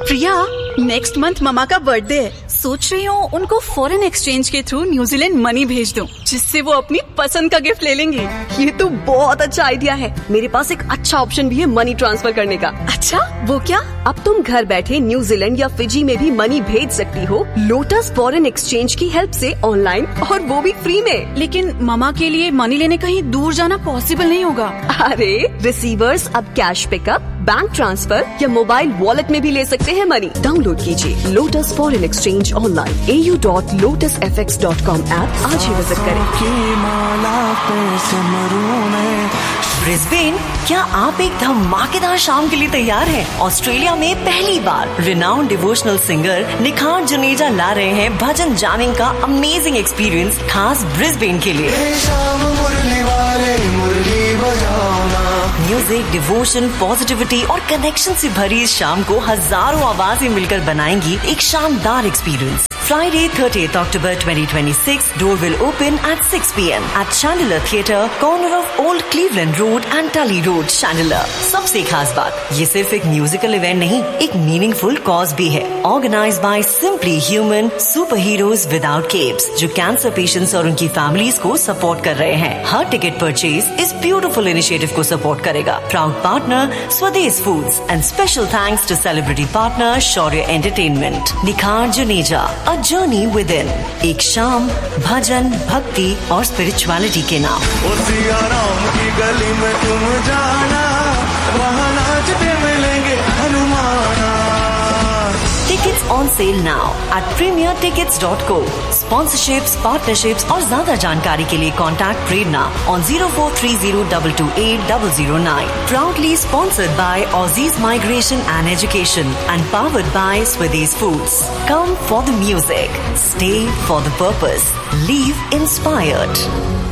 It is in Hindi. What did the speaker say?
प्रिया, नेक्स्ट मंथ ममा का बर्थडे है। सोच रही हूँ उनको फॉरेन एक्सचेंज के थ्रू न्यूजीलैंड मनी भेज दूँ, जिससे वो अपनी पसंद का गिफ्ट ले लेंगे। ये तो बहुत अच्छा आइडिया है। मेरे पास एक अच्छा ऑप्शन भी है मनी ट्रांसफर करने का। अच्छा, वो क्या? अब तुम घर बैठे न्यूजीलैंड या फिजी में भी मनी भेज सकती हो लोटस फॉरेन एक्सचेंज की हेल्प से ऑनलाइन, और वो भी फ्री में। लेकिन ममा के लिए मनी लेने कहीं दूर जाना पॉसिबल नहीं होगा। अरे, रिसीवर्स अब कैश पिकअप, बैंक ट्रांसफर या मोबाइल वॉलेट में भी ले सकते हैं मनी। डाउनलोड कीजिए lotus foreign exchange online au.lotusfx.com app आज ही विजिट करें। ब्रिस्बेन, क्या आप एक धमाकेदार शाम के लिए तैयार हैं? ऑस्ट्रेलिया में पहली बार रिनाउंड डिवोशनल सिंगर निखार जुनेजा ला रहे हैं भजन जामिंग का अमेजिंग एक्सपीरियंस खास ब्रिस्बेन के लिए। म्यूजिक, डिवोशन, पॉजिटिविटी और कनेक्शन से भरी इस शाम को हजारों आवाजें मिलकर बनाएंगी एक शानदार experience. Friday, 30th October 2026, door will open at 6 p.m. at Chandler Theatre, corner of Old Cleveland Road and Tully Road, Chandler. सबसे खास बात, ये सिर्फ एक म्यूजिकल इवेंट नहीं, एक मीनिंगफुल कॉज भी है। Organized by Simply Human, Superheroes Without Capes, जो कैंसर पेशेंट्स और उनकी फैमिलीज को सपोर्ट कर रहे हैं। हर टिकट परचेज इस ब्यूटीफुल इनिशिएटिव को सपोर्ट करेगा। प्राउड पार्टनर स्वदेश foods and special thanks to celebrity partner Shaurya entertainment. निखार जुनेजा, A Journey Within, एक शाम भजन, भक्ति और स्पिरिचुअलिटी के नाम। सिया राम की गली में तुम जाना, वहाँ नाचते मिलेंगे हनुमाना। Tickets on sale now at premiertickets.co. Sponsorships, partnerships और ज्यादा जानकारी के लिए contact Prerna on 0430228009. Proudly sponsored by Aussies Migration and Education and powered by Swedish Foods. Come for the music, stay for the purpose, leave inspired.